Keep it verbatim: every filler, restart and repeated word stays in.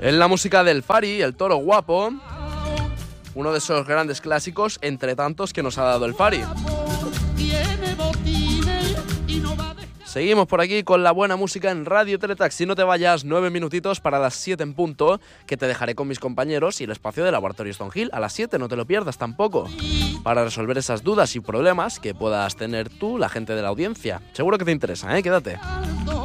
Es la música del Fari, el toro guapo. Uno de esos grandes clásicos, entre tantos, que nos ha dado el Fari. Seguimos por aquí con la buena música en Radio Teletaxi. No te vayas, nueve minutitos para las siete en punto, que te dejaré con mis compañeros y el espacio de Laboratorio Stonehill a las siete, no te lo pierdas tampoco, para resolver esas dudas y problemas que puedas tener tú, la gente de la audiencia. Seguro que te interesa, ¿eh? Quédate.